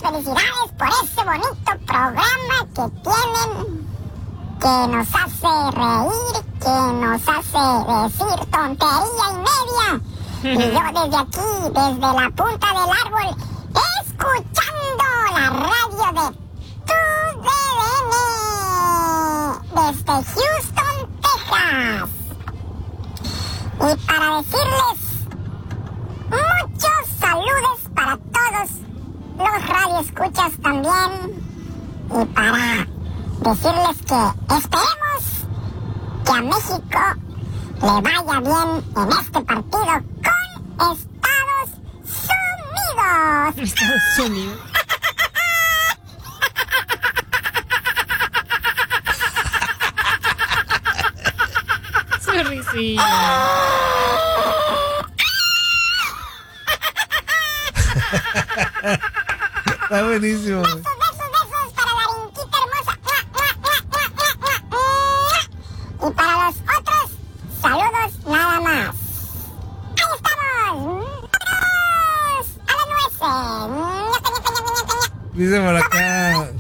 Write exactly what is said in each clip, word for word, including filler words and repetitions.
felicidades por ese bonito programa que tienen, que nos hace reír, que nos hace decir tontería y media. Y yo desde aquí, desde la punta del árbol, escuchando la radio de Tu D N desde Houston, Texas. Y para decirles muchos saludos para todos los radioescuchas también. Y para decirles que esperemos que a México le vaya bien en este partido con Estados Unidos. Estados Unidos. Su risilla. Está buenísimo. Besos, besos, besos para la rinquita hermosa. Y para los otros, saludos nada más. Ahí estamos. ¡Vámonos a la nuez! Dice por acá.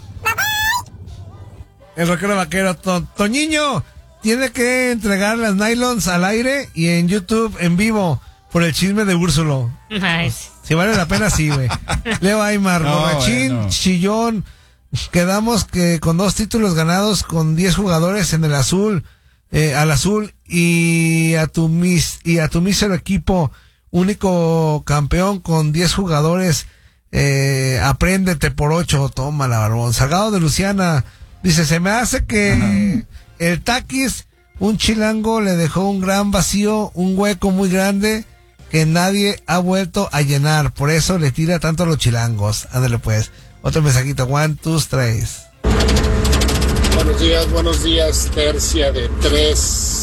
El rockero vaquero to, Toñiño tiene que entregar las nylons al aire y en YouTube en vivo por el chisme de Úrsulo. Nice. Si vale la pena, sí, güey. Leo Aymar, No, Borrachín, bueno. Chillón. Quedamos que con dos títulos ganados, con diez jugadores en el azul, eh, al azul, y a tu mis, y a tu mísero equipo, único campeón con diez jugadores, eh, apréndete por ocho, toma la barbón. Salgado de Luciana, dice, se me hace que el Taquis, un chilango, le dejó un gran vacío, un hueco muy grande, que nadie ha vuelto a llenar, por eso le tira tanto a los chilangos. Ándale pues, otro mensajito, one, two, tres. Buenos días, buenos días, tercia de tres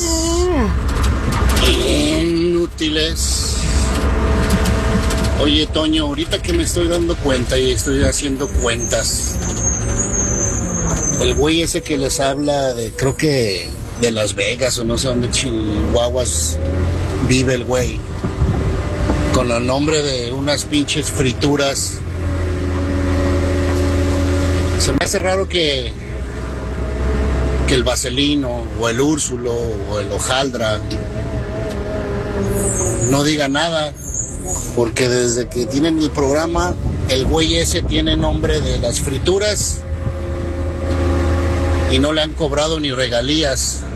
inútiles. Oye, Toño, ahorita que me estoy dando cuenta y estoy haciendo cuentas, el güey ese que les habla de, creo que de Las Vegas o no sé dónde chihuahuas vive el güey, con el nombre de unas pinches frituras. Se me hace raro que que el Vaselino o el Úrsulo o el Hojaldra no diga nada, porque desde que tienen el programa el güey ese tiene nombre de las frituras y no le han cobrado ni regalías.